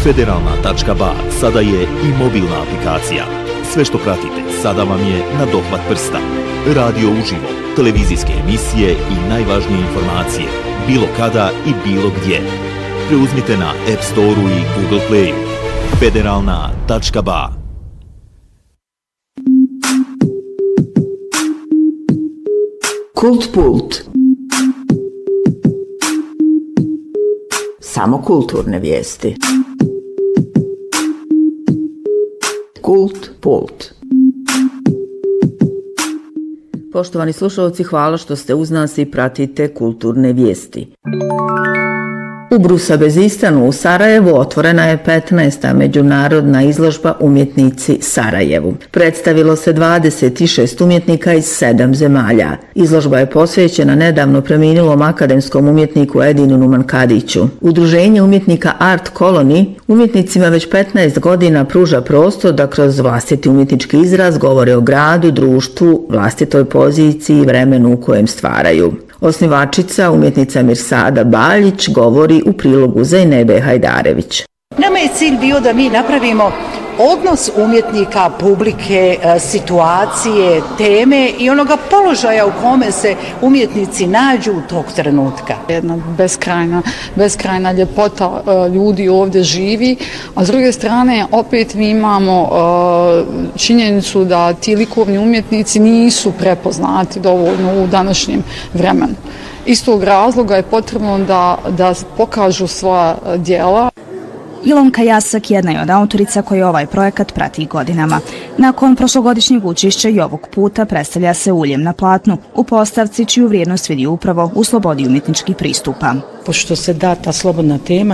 Federalna.ba sada je i mobilna aplikacija. Sve što pratite sada vam je na dohvat prsta. Radio uživo, televizijske emisije i najvažnije informacije, bilo kada i bilo gdje. Preuzmite na App Store-u i Google Play-u. Federalna.ba. Kult Pult. Samo kulturne vijesti. Kult Pult. Poštovani slušalci, hvala što ste uz nas i pratite kulturne vijesti. U Brusabezistanu u Sarajevu otvorena je 15. međunarodna izložba Umjetnici Sarajevu. Predstavilo se 26 umjetnika iz 7 zemalja. Izložba je posvećena nedavno preminulom akademskom umjetniku Edinu Numankadiću. Udruženje umjetnika Art Colony umjetnicima već 15 godina pruža prostor da kroz vlastiti umjetnički izraz govore o gradu, društvu, vlastitoj poziciji i vremenu u kojem stvaraju. Osnivačica, umjetnica Mirsada Baljić, govori u prilogu Zajnebe Hajdarević. Nama je cilj bio da mi napravimo odnos umjetnika, publike, situacije, teme i onoga položaja u kome se umjetnici nađu u tog trenutka. Jedna beskrajna ljepota ljudi ovdje živi, a s druge strane opet mi imamo činjenicu da ti likovni umjetnici nisu prepoznati dovoljno u današnjem vremenu. Iz tog razloga je potrebno da pokažu svoja djela. Ilonka Jasak jedna je od autorica koji ovaj projekat prati godinama. Nakon prošlogodišnjeg učešća i ovog puta predstavlja se Uljem na platnu u postavci čiju vrijednost vidi upravo u slobodi umjetničkih pristupa. Pošto se da ta slobodna tema,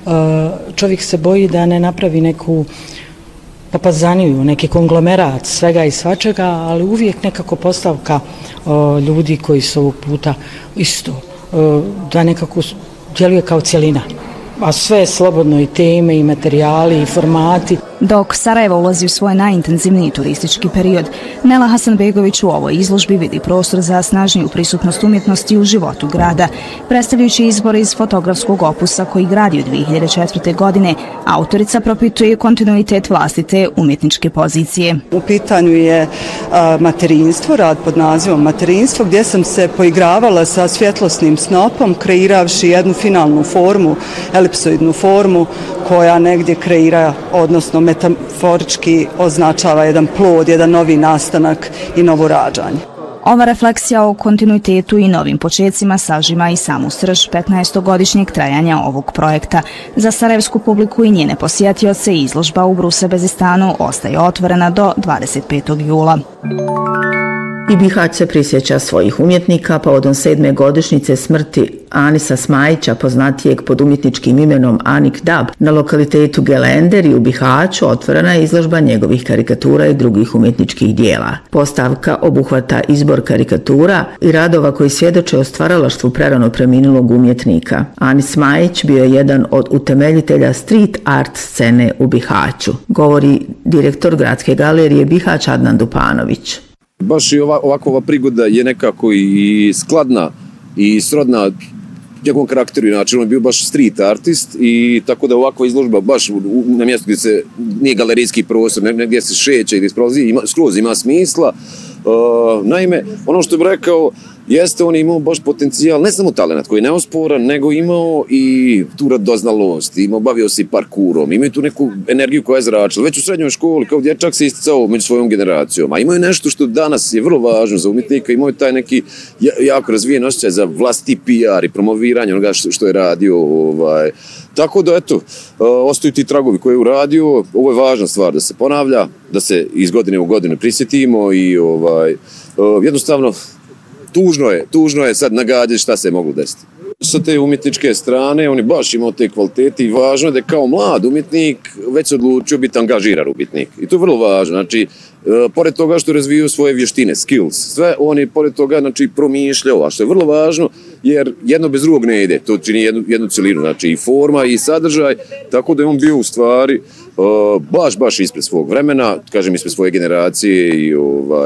čovjek se boji da ne napravi neku papazaniju, neki konglomerat svega i svačega, ali uvijek nekako postavka ljudi koji su ovog puta isto, da nekako djeluje kao cjelina. A sve je slobodno, i teme, i materijali, i formati. Dok Sarajevo ulazi u svoj najintenzivniji turistički period, Nela Hasanbegović u ovoj izložbi vidi prostor za snažniju prisutnost umjetnosti u životu grada. Predstavljajući izbor iz fotografskog opusa koji gradi od 2004. godine, autorica propituje kontinuitet vlastite umjetničke pozicije. U pitanju je materinstvo, rad pod nazivom Materinstvo, gdje sam se poigravala sa svjetlosnim snopom, kreiravši jednu finalnu formu, elipsoidnu formu, koja negdje kreira, odnosno metaforički označava jedan plod, jedan novi nastanak i novo rađanje. Ova refleksija o kontinuitetu i novim počecima sažima i samu srž 15-godišnjeg trajanja ovog projekta. Za sarajevsku publiku i njene posjetioce izložba u Brusabezistanu ostaje otvorena do 25. jula. I Bihać se prisjeća svojih umjetnika povodom 7. godišnjice smrti Anisa Smajića, poznatijeg pod umjetničkim imenom Anik Dab. Na lokalitetu Gelender i u Bihaću otvorena je izložba njegovih karikatura i drugih umjetničkih dijela. Postavka obuhvata izbor karikatura i radova koji svjedoče o stvaralaštvu prerano preminulog umjetnika. Anis Smajić bio je jedan od utemeljitelja street art scene u Bihaću, govori direktor Gradske galerije Bihać Adnan Dupanović. Baš i ovakva prigoda je nekako i skladna i srodna njegovom karakteru i načinu. On je bio baš street artist i tako da ovakva izložba baš na mjestu gdje se nije galerijski prostor, negdje se šeće, gdje prolazi, skroz ima smisla. Naime, ono što bih rekao jeste on imao baš potencijal, ne samo talent koji je neosporan, nego imao i tu radoznalost, bavio se i parkurom, imao tu neku energiju koja je zračila. Već u srednjoj školi kao dječak se isticao među svojom generacijom, a imao je nešto što danas je vrlo važno za umjetnika, imao je taj neki jako razvijen osjećaj za vlastiti PR i promoviranje onoga što je radio. Tako da eto, ostaju ti tragovi koje je uradio, ovo je važna stvar da se ponavlja, da se iz godine u godinu prisjetimo i jednostavno tužno je sad nagađati šta se je moglo desiti. Sa te umjetničke strane, on je baš imao te kvalitete i važno je da kao mlad umjetnik već se odlučio biti angažiran umjetnik. I to je vrlo važno. Znači, pored toga što je razvio svoje vještine, skills, sve on je pored toga promišljao, a što je vrlo važno jer jedno bez drugog ne ide. To čini jednu celinu, znači i forma i sadržaj, tako da je on bio u stvari baš ispred svog vremena, kažem ispred svoje generacije i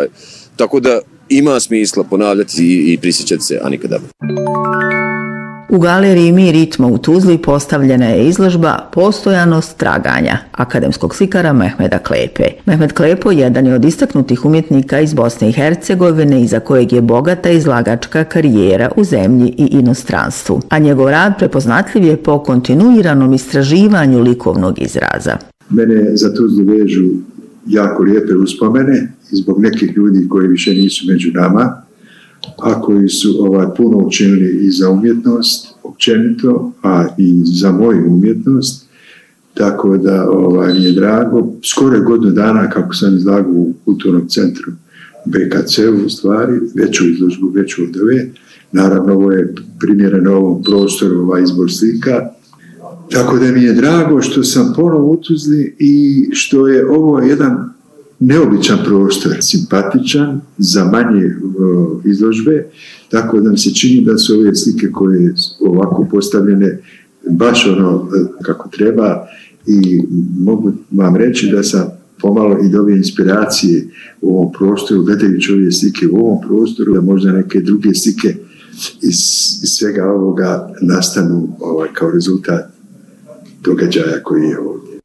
tako da ima smisla ponavljati i prisjećati se Anika Daba. U galeriji Mi ritmo u Tuzli postavljena je izložba Postojanost traganja akademskog slikara Mehmeda Klepe. Mehmed Klepo jedan je od istaknutih umjetnika iz Bosne i Hercegovine iza kojeg je bogata izlagačka karijera u zemlji i inostranstvu, a njegov rad prepoznatljiv je po kontinuiranom istraživanju likovnog izraza. Mene za Tuzlu vežu jako lijepe uspomene i zbog nekih ljudi koji više nisu među nama, a koji su puno učinili i za umjetnost općenito, a i za moju umjetnost, tako da mi je drago. Skoro je godinu dana kako sam izlagao u Kulturnom centru BKC-u, u stvari, veću izložbu, veću od ove. Naravno, ovo je primjereno ovom prostoru, izbor slika. Tako da mi je drago što sam ponovo u Tuzli i što je ovo jedan neobičan prostor, simpatičan za manje izložbe, tako da mi se čini da su ove slike koje su ovako postavljene baš kako treba i mogu vam reći da sam pomalo i dobio inspiracije u ovom prostoru, gledajući ove slike u ovom prostoru, da možda neke druge slike iz svega ovoga nastanu kao rezultat događaja koji je ovdje.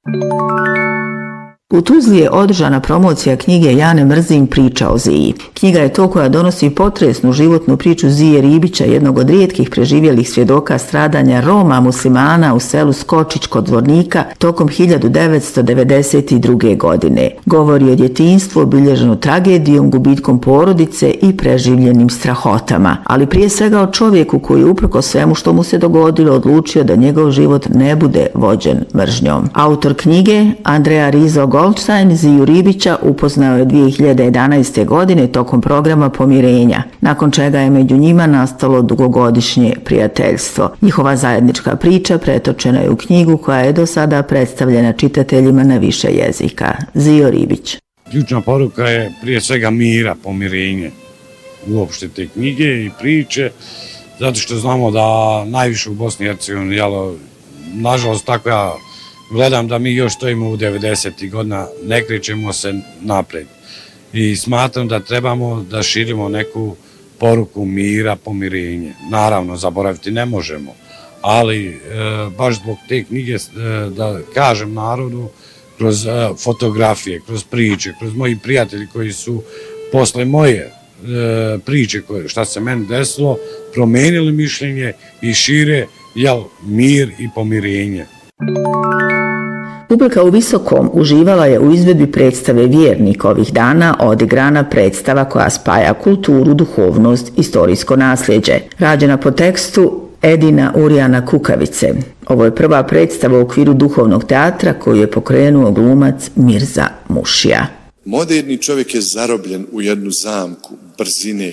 U Tuzli je održana promocija knjige Jane Mrzim Priča o Ziji. Knjiga je to koja donosi potresnu životnu priču Zije Ribića, jednog od rijetkih preživjelih svjedoka stradanja Roma muslimana u selu Skočić kod Zvornika tokom 1992. godine. Govori o djetinjstvu obilježeno tragedijom, gubitkom porodice i preživljenim strahotama, ali prije svega o čovjeku koji uprkos svemu što mu se dogodilo odlučio da njegov život ne bude vođen mržnjom. Autor knjige, Andreja Rizo Goldstein, Ziju Ribića upoznao je 2011. godine tokom programa Pomirenja, nakon čega je među njima nastalo dugogodišnje prijateljstvo. Njihova zajednička priča pretočena je u knjigu koja je do sada predstavljena čitateljima na više jezika. Zio Ribić. Ključna poruka je prije svega mira, pomirenje uopšte te knjige i priče, zato što znamo da najviše u Bosni i Hercegovini, nažalost tako ja gledam da mi još stojimo u 90. godina, ne krećemo se napred. I smatram da trebamo da širimo neku poruku mira, pomirenje. Naravno, zaboraviti ne možemo, ali baš zbog te knjige da kažem narodu kroz fotografije, kroz priče, kroz moji prijatelji koji su posle moje priče šta se meni desilo, promenili mišljenje i šire mir i pomirenje. Publika u Visokom uživala je u izvedbi predstave Vjernik ovih dana, odigrana predstava koja spaja kulturu, duhovnost, istorijsko nasljeđe. Rađena po tekstu Edina Urijana Kukavice. Ovo je prva predstava u okviru duhovnog teatra koju je pokrenuo glumac Mirza Mušija. Moderni čovjek je zarobljen u jednu zamku brzine,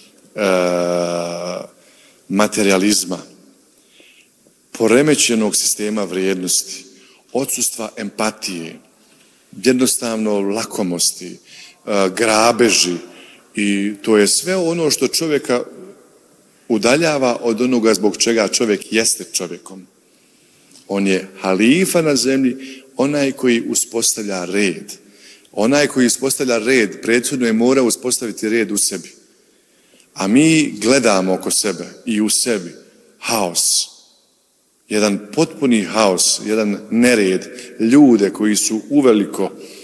materializma, poremećenog sistema vrijednosti, odsustva empatije, jednostavno lakomosti, grabeži, i to je sve ono što čovjeka udaljava od onoga zbog čega čovjek jeste čovjekom. On je halifa na zemlji, onaj koji uspostavlja red. Onaj koji uspostavlja red, prethodno je mora uspostaviti red u sebi. A mi gledamo oko sebe i u sebi haos. Jedan potpuni haos, jedan nered, ljude koji su uveliko